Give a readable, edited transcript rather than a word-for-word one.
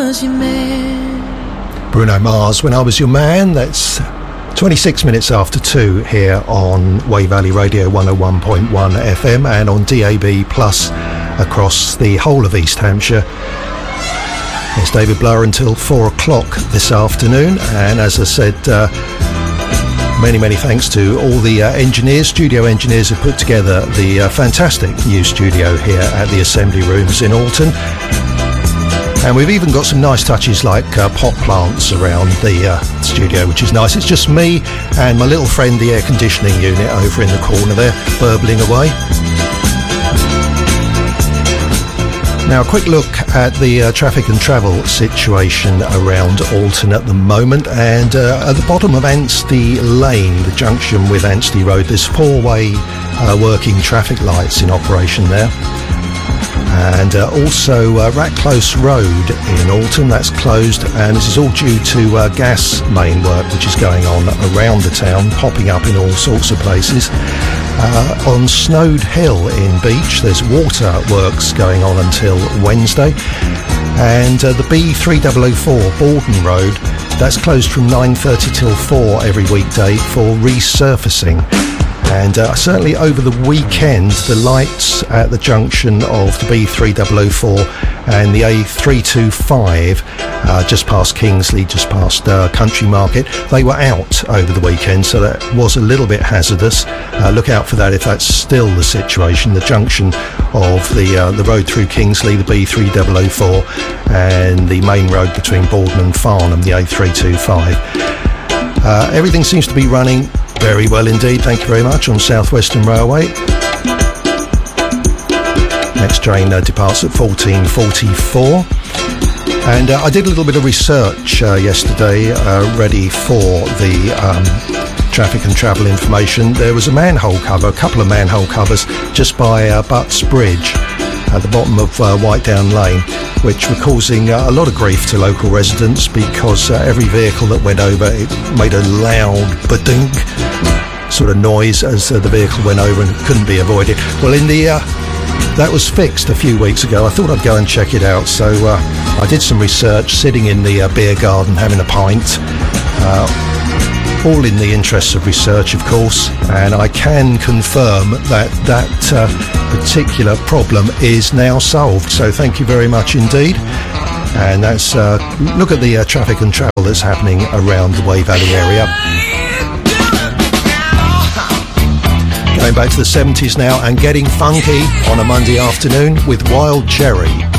was your man. Bruno Mars, When I Was Your Man. That's 26 minutes after 2 here on Wave Valley Radio 101.1 FM and on DAB Plus across the whole of East Hampshire. It's David Blower until 4 o'clock this afternoon, and as I said, many thanks to all the studio engineers who put together the fantastic new studio here at the Assembly Rooms in Alton. And we've even got some nice touches like pot plants around the studio, which is nice. It's just me and my little friend, the air conditioning unit over in the corner there, burbling away. Now, a quick look at the traffic and travel situation around Alton at the moment. And at the bottom of Anstey Lane, the junction with Anstey Road, there's four-way working traffic lights in operation there. And also Ratclose Road in Alton, that's closed, and this is all due to gas main work which is going on around the town, popping up in all sorts of places. On Snowed Hill in Beach, there's water works going on until Wednesday. And the B3004 Borden Road, that's closed from 9:30 till 4 every weekday for resurfacing. And certainly over the weekend, the lights at the junction of the B3004 and the A325, just past Kingsley, just past Country Market, they were out over the weekend, so that was a little bit hazardous. Look out for that if that's still the situation. The junction of the road through Kingsley, the B3004, and the main road between Borden and Farnham, the A325. Everything seems to be running very well indeed, thank you very much, on South Western Railway. Next train departs at 14:44. And I did a little bit of research yesterday, ready for the traffic and travel information. There was a couple of manhole covers just by Butts Bridge at the bottom of White Down Lane, which were causing a lot of grief to local residents because every vehicle that went over, it made a loud badunk sort of noise as the vehicle went over and couldn't be avoided. Well, that was fixed a few weeks ago. I thought I'd go and check it out, so I did some research sitting in the beer garden having a pint, all in the interests of research, of course, and I can confirm that particular problem is now solved, so thank you very much indeed. And that's look at the traffic and travel that's happening around the Wave Valley area. Going back to the 70s now and getting funky on a Monday afternoon with Wild Cherry.